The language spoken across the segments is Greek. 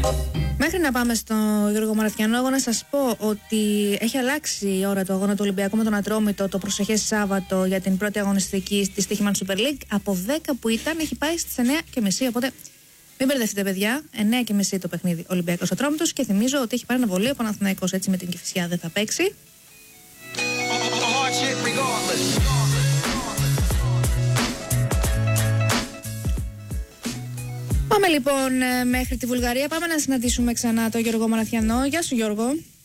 Μέχρι να πάμε στον Γιώργο Μαραθιανό, εγώ να σας πω ότι έχει αλλάξει η ώρα του αγώνα του Ολυμπιακού με τον Ατρόμητο το προσεχές Σάββατο για την πρώτη αγωνιστική στη Στοίχημαν Super League. Από 10 που ήταν έχει πάει στις 9:30. Οπότε μην μπερδευτείτε, παιδιά. 9:30 το παιχνίδι Ολυμπιακός Ατρόμητος. Και θυμίζω ότι έχει πάρει αναβολή ο Παναθηναϊκός, έτσι με την Κηφισιά δεν θα παίξει. Πάμε λοιπόν μέχρι τη Βουλγαρία. Πάμε να συναντήσουμε ξανά τον Γιώργο Μαραθιανό. Γεια σου, Γιώργο.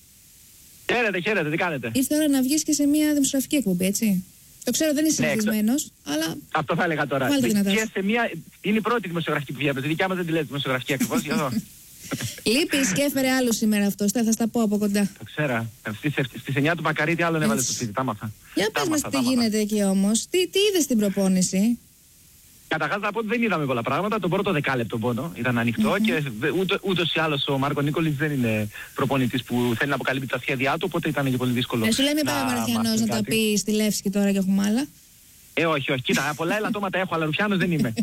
Χαίρετε, τι κάνετε? Ήρθε ώρα να βγεις και σε μια δημοσιογραφική εκπομπή, έτσι. Το ξέρω, δεν είσαι συνηθισμένος, αλλά. Αυτό θα έλεγα τώρα. Και σε μια... Είναι η πρώτη δημοσιογραφική που βγαίνει. Τη δικιά μας δεν τη λέει δημοσιογραφική ακριβώς, γι' αυτό. Λείπεις και έφερε άλλο σήμερα αυτό. Θα στα πω από κοντά. Το ξέρα. Στις 9 του Μακαρίτη άλλον έβαλε στο σπίτι. Τα μάθα. Για πες μας τι γίνεται εκεί όμως. Τι είδες στην προπόνηση? Καταρχάς να πω ότι δεν είδαμε πολλά πράγματα. Το πρώτο δεκάλεπτο μόνο ήταν ανοιχτό και ούτως ή άλλως ο Μάρκο Νίκολιτς δεν είναι προπονητής που θέλει να αποκαλύπτει τα σχέδια του, οπότε ήταν και πολύ δύσκολο. Σου λέει μην πάει ο Μαραθιανός να τα πει στη Λεύσκη τώρα και έχουμε άλλα. Όχι. Κοίτα, πολλά ελαττώματα έχω, αλλά Ρουφιάνος δεν είμαι.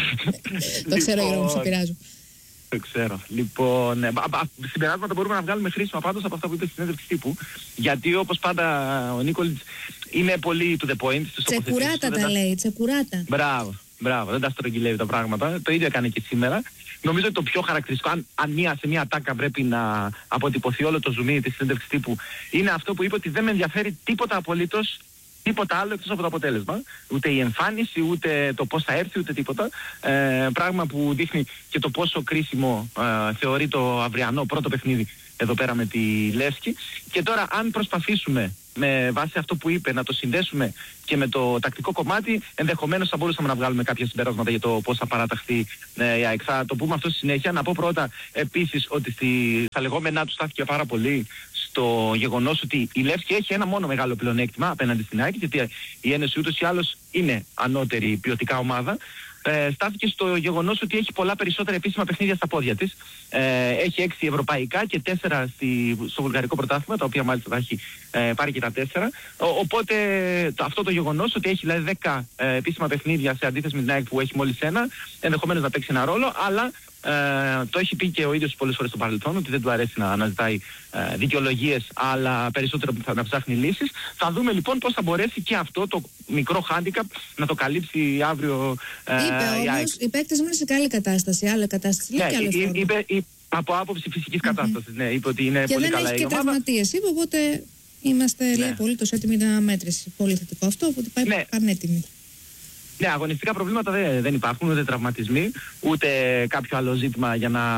Το ξέρω, Γιώργο, μου σε πειράζω. Το ξέρω. Λοιπόν, συμπεράσματα μπορούμε να βγάλουμε χρήσιμα πάντως από αυτά που είπε στη συνέντευξη τύπου. Γιατί όπως πάντα ο Νίκολιτς είναι πολύ to the point. Τσεκουράτα τα λέει, τσεκουράτα. Μπράβο, δεν τα στρογγυλεύει τα πράγματα. Το ίδιο έκανε και σήμερα. Νομίζω ότι το πιο χαρακτηριστικό, αν σε μια ατάκα πρέπει να αποτυπωθεί όλο το ζουμί της συνέντευξης τύπου, είναι αυτό που είπε ότι δεν με ενδιαφέρει τίποτα απολύτως, τίποτα άλλο εκτός από το αποτέλεσμα. Ούτε η εμφάνιση, ούτε το πώς θα έρθει, ούτε τίποτα. Πράγμα που δείχνει και το πόσο κρίσιμο θεωρεί το αυριανό πρώτο παιχνίδι εδώ πέρα με τη Λεύσκη. Και τώρα αν προσπαθήσουμε με βάση αυτό που είπε να το συνδέσουμε και με το τακτικό κομμάτι, ενδεχομένως θα μπορούσαμε να βγάλουμε κάποια συμπεράσματα για το πώς θα παραταχθεί η ΑΕΚ. Θα το πούμε αυτό στη συνέχεια. Να πω πρώτα επίσης ότι στα λεγόμενά του στάθηκε πάρα πολύ στο γεγονός ότι η Λεύσκη έχει ένα μόνο μεγάλο πλεονέκτημα απέναντι στην ΑΕΚ, γιατί η Ένωση ούτως ή άλλως είναι ανώτερη ποιοτικά ομάδα. Στάθηκε στο γεγονός ότι έχει πολλά περισσότερα επίσημα παιχνίδια στα πόδια της. Έχει 6 ευρωπαϊκά και 4 στο βουλγαρικό πρωτάθλημα, τα οποία μάλιστα θα έχει πάρει και τα 4. Οπότε αυτό το γεγονός ότι έχει δηλαδή 10 επίσημα παιχνίδια σε αντίθεση με την ΑΕΚ που έχει μόλις ένα, ενδεχομένως να παίξει ένα ρόλο, αλλά το έχει πει και ο ίδιος πολλές φορές στο παρελθόν ότι δεν του αρέσει να αναζητάει δικαιολογίες, αλλά περισσότερο να ψάχνει λύσεις. Θα δούμε λοιπόν πώς θα μπορέσει και αυτό το μικρό handicap να το καλύψει αύριο είπε όμως οι παίκτες μου είναι σε καλή κατάσταση, άλλη κατάσταση. Είπε από άποψη φυσικής κατάστασης, ναι, είπε ότι είναι και πολύ καλά η ομάδα. Και δεν έχει και τραυματίες, είπε, οπότε είμαστε λέει απολύτως έτοιμοι να μέτρηση. Πολύ θετικό αυτό, οπότε πάει πανέτοιμοι. Ναι, αγωνιστικά προβλήματα δεν υπάρχουν, ούτε τραυματισμοί, ούτε κάποιο άλλο ζήτημα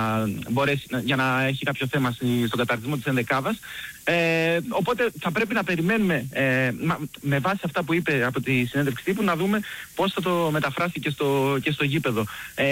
για να έχει κάποιο θέμα στον καταρτισμό της ενδεκάδας. Οπότε θα πρέπει να περιμένουμε με βάση αυτά που είπε από τη συνέντευξη τύπου να δούμε πώς θα το μεταφράσει και στο γήπεδο.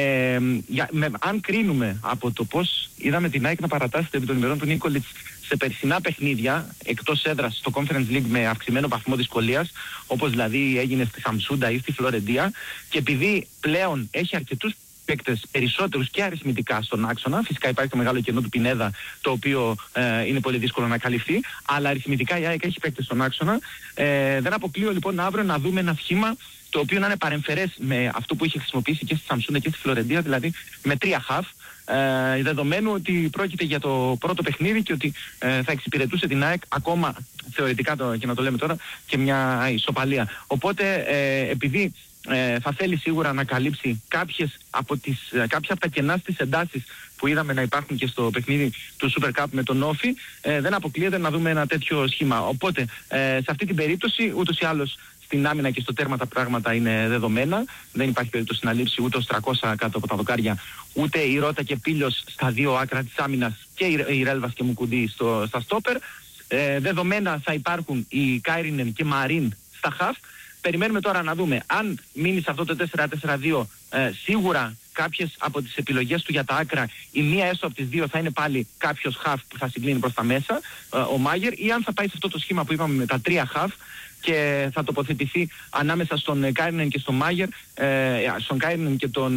Αν κρίνουμε από το πώς είδαμε την ΑΕΚ να παρατάσσεται επί των ημερών του Νίκολιτς σε περσινά παιχνίδια εκτός έδρας στο Conference League με αυξημένο βαθμό δυσκολίας, όπως δηλαδή έγινε στη Σαμσούντα ή στη Φλωρεντία, και επειδή πλέον έχει αρκετούς παίκτες περισσότερους και αριθμητικά στον άξονα, φυσικά υπάρχει το μεγάλο κενό του Πινέδα, το οποίο είναι πολύ δύσκολο να καλυφθεί, αλλά αριθμητικά η ΑΕΚ έχει παίκτες στον άξονα. Δεν αποκλείω λοιπόν αύριο να δούμε ένα σχήμα το οποίο να είναι παρεμφερές με αυτό που είχε χρησιμοποιήσει και στη Σαμσούντα και στη Φλωρεντία, δηλαδή με 3 half, δεδομένου ότι πρόκειται για το πρώτο παιχνίδι και ότι θα εξυπηρετούσε την ΑΕΚ ακόμα θεωρητικά, και να το λέμε τώρα, και μια ισοπαλία. Οπότε επειδή θα θέλει σίγουρα να καλύψει κάποια από τα κενά στις εντάσεις που είδαμε να υπάρχουν και στο παιχνίδι του Super Cup με τον Όφη, δεν αποκλείεται να δούμε ένα τέτοιο σχήμα. Οπότε σε αυτή την περίπτωση ούτως ή άλλως στην άμυνα και στο τέρμα τα πράγματα είναι δεδομένα. Δεν υπάρχει περίπτωση να λείψει ούτε ο Στρακώσα κάτω από τα δοκάρια, ούτε η Ρώτα και Πίλιος στα δύο άκρα της άμυνας και η Ρέλβας και Μουκουντή στα στόπερ. Δεδομένα θα υπάρχουν οι Κάιρινεν και Μαρίν στα χαφ. Περιμένουμε τώρα να δούμε αν μείνει σε αυτό το 4-4-2, σίγουρα κάποιες από τις επιλογές του για τα άκρα, η μία έστω από τις δύο θα είναι πάλι κάποιος χαφ που θα συγκλίνει προς τα μέσα, ο Μάγερ, ή αν θα πάει σε αυτό το σχήμα που είπαμε με τα 3 χαφ και θα τοποθετηθεί ανάμεσα στον Κάιρινεν και στον Μάγερ, στον Κάιρινεν και τον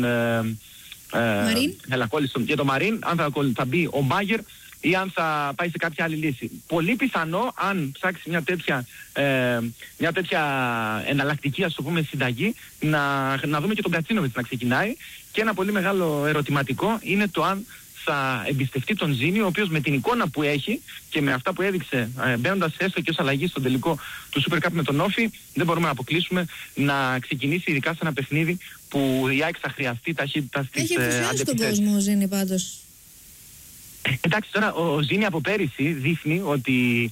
Μαρίν. Και τον Μαρίν, αν θα μπει ο Μάγερ ή αν θα πάει σε κάποια άλλη λύση. Πολύ πιθανό, αν ψάξει μια τέτοια εναλλακτική, ας το πούμε, συνταγή, να δούμε και τον Κατσίνοβιτς να ξεκινάει. Και ένα πολύ μεγάλο ερωτηματικό είναι το αν θα εμπιστευτεί τον Ζήνη, ο οποίος με την εικόνα που έχει και με αυτά που έδειξε μπαίνοντας έστω και ως αλλαγή στον τελικό του Super Cup με τον Όφη, δεν μπορούμε να αποκλείσουμε να ξεκινήσει ειδικά σε ένα παιχνίδι που η ΑΕΚ θα χρειαστεί ταχύτητα στις αντεπιθέσεις. Έχει ενθουσιάσει τον κόσμο ο Ζήνη πάντως. Εντάξει, τώρα ο Ζήνη από πέρυσι δείχνει ότι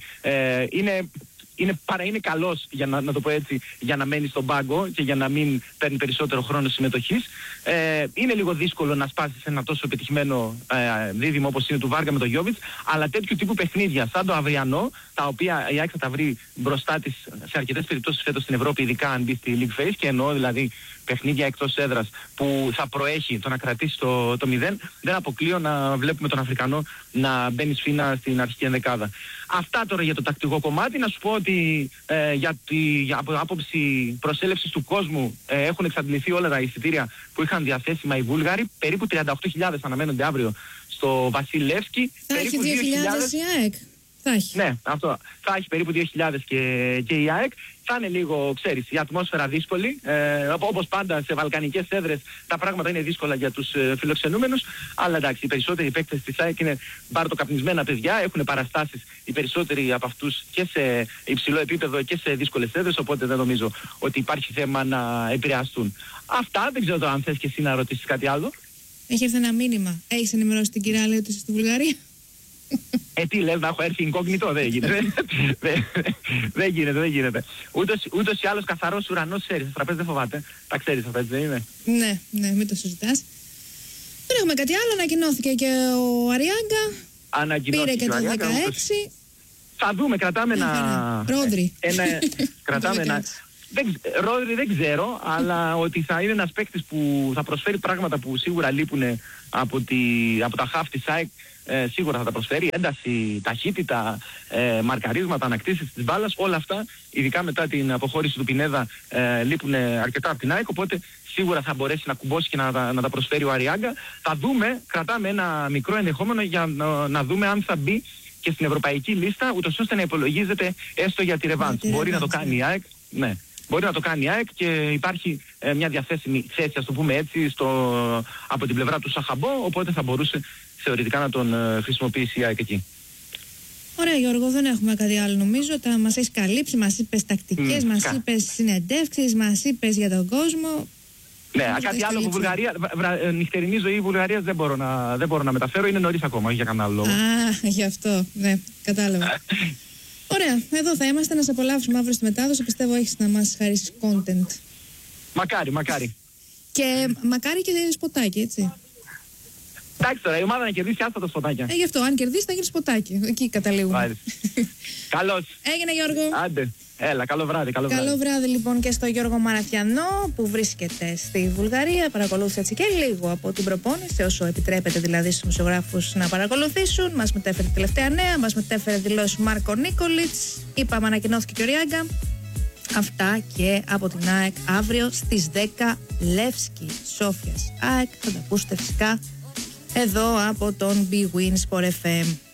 είναι καλός, για να το πω έτσι, για να μένει στον πάγκο και για να μην παίρνει περισσότερο χρόνο συμμετοχής. Είναι λίγο δύσκολο να σπάσεις ένα τόσο επιτυχημένο δίδυμο όπως είναι του Βάργα με τον Γιόβιτς, αλλά τέτοιου τύπου παιχνίδια σαν το αυριανό, τα οποία η ΑΕΚ θα τα βρει μπροστά της σε αρκετές περιπτώσεις φέτος στην Ευρώπη, ειδικά αν μπει στη League Phase, και εννοώ δηλαδή παιχνίδια εκτός έδρας που θα προέχει το να κρατήσει το 0, δεν αποκλείω να βλέπουμε τον Αφρικανό να μπαίνει σφήνα στην αρχική ενδεκάδα. Αυτά τώρα για το τακτικό κομμάτι. Να σου πω ότι από άποψη προσέλευσης του κόσμου έχουν εξαντληθεί όλα τα εισιτήρια που είχαν διαθέσιμα οι Βούλγαροι. Περίπου 38.000 αναμένονται αύριο στο Βασίλ Λεύσκι. Θα έχει 2.000 η ΑΕΚ. Θα έχει. Ναι, αυτό. Θα έχει περίπου 2.000 και η ΑΕΚ. Θα είναι λίγο, ξέρεις, η ατμόσφαιρα δύσκολη. Όπως πάντα σε βαλκανικές έδρες τα πράγματα είναι δύσκολα για τους φιλοξενούμενους. Αλλά εντάξει, οι περισσότεροι παίκτες της ΑΕΚ είναι μπαρτοκαπνισμένα παιδιά. Έχουν παραστάσεις οι περισσότεροι από αυτούς και σε υψηλό επίπεδο και σε δύσκολες έδρες. Οπότε δεν νομίζω ότι υπάρχει θέμα να επηρεαστούν. Αυτά. Δεν ξέρω αν θες και εσύ να ρωτήσεις κάτι άλλο. Έχει έρθει ένα μήνυμα. Έχεις ενημερώσει την κυρία ότι είσαι στη Βουλγαρία? Τι λες, να έχω έρθει incognito? Δεν γίνεται. Δεν γίνεται. Ούτως ή άλλως καθαρός ουρανός ξέρεις. Στα τραπέζι δεν φοβάται. Τα ξέρεις αυτά, δεν είναι? Ναι, μην το συζητάς. Δεν έχουμε κάτι άλλο. Ανακοινώθηκε και ο Αριάγκα. Πήρε και το 16. Θα δούμε, κρατάμε ένα... Ρόδρυ. Κρατάμε ένα... Ρόδρυ δεν ξέρω, αλλά ότι θα είναι ένας παίκτης που θα προσφέρει πράγματα που σίγουρα λείπουν από τα χαφ της ΑΕΚ. Σίγουρα θα τα προσφέρει. Ένταση, ταχύτητα, μαρκαρίσματα, ανακτήσεις της μπάλας, όλα αυτά, ειδικά μετά την αποχώρηση του Πινέδα, λείπουν αρκετά από την ΑΕΚ, οπότε σίγουρα θα μπορέσει να κουμπώσει και να τα προσφέρει ο Αριάγκα. Θα δούμε, κρατάμε ένα μικρό ενδεχόμενο για να δούμε αν θα μπει και στην ευρωπαϊκή λίστα, ούτως ώστε να υπολογίζεται έστω για τη ρεβάνς. Μπορεί να το κάνει η ΑΕΚ, ναι. Μπορεί να το κάνει η ΑΕΚ και υπάρχει μια διαθέσιμη θέση, ας το πούμε έτσι, από την πλευρά του Σαχαμπό, οπότε θα μπορούσε θεωρητικά να τον χρησιμοποιήσει η ΑΕΚ εκεί. Ωραία Γιώργο, δεν έχουμε κάτι άλλο νομίζω. Μας έχεις καλύψει, μας είπες τακτικές, μας είπες συνεντεύξεις, μας είπες για τον κόσμο. Ναι, κάτι άλλο από Βουλγαρία, νυχτερινή ζωή Βουλγαρίας δεν μπορώ να μεταφέρω, είναι νωρίς ακόμα, όχι για κανένα άλλο λόγο. Γι' αυτό, ναι, κατάλαβα. Ωραία, εδώ θα είμαστε να σε απολαύσουμε αύριο στη μετάδοση. Πιστεύω έχεις να μας χαρίσεις content. Μακάρι. Και μακάρι και σποτάκι, έτσι. Εντάξει τώρα, η ομάδα να κερδίσει άστα τα σποτάκια. Γι' αυτό, αν κερδίσει θα γίνει σποτάκι. Εκεί καταλήγουμε. Καλώς. Έγινε Γιώργο. Άντε. Έλα, καλό βράδυ. Καλό βράδυ λοιπόν και στο Γιώργο Μαραθιανό που βρίσκεται στη Βουλγαρία. Παρακολούθησε έτσι και λίγο από την προπόνηση, όσο επιτρέπεται δηλαδή στους δημοσιογράφους να παρακολουθήσουν. Μας μετέφερε τελευταία νέα, μας μετέφερε δηλώσεις Μάρκο Νίκολιτς. Είπαμε, ανακοινώθηκε και ο Ριάγκα. Αυτά και από την ΑΕΚ αύριο στις 10 Λεύσκι Σόφιας ΑΕΚ. Θα τα ακούσετε φυσικά εδώ από τον Big Win Sport FM.